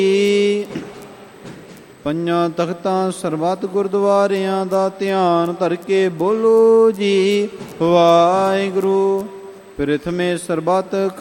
ਪੰਜਾਂ ਤਖਤਾਂ ਸਰਬੱਤ ਗੁਰਦੁਆਰਿਆਂ ਦਾ ਧਿਆਨ ਧਰ ਕੇ ਬੋਲੋ ਜੀ ਵਾਹਿਗੁਰੂ। ਪ੍ਰਿਥਮੇ ਸਰਬੱਤ